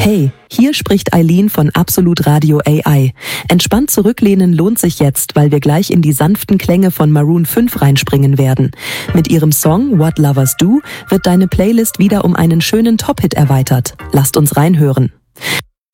Hey, hier spricht Eileen von Absolut Radio AI. Entspannt zurücklehnen lohnt sich jetzt, weil wir gleich in die sanften Klänge von Maroon 5 reinspringen werden. Mit ihrem Song What Lovers Do wird deine Playlist wieder um einen schönen Top-Hit erweitert. Lasst uns reinhören.